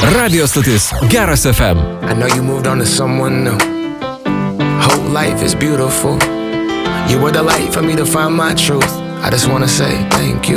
Radio stotis Geras FM. I know you moved on to someone new. Whole life is beautiful. You were the light for me to find my truth. I just wanna say thank you.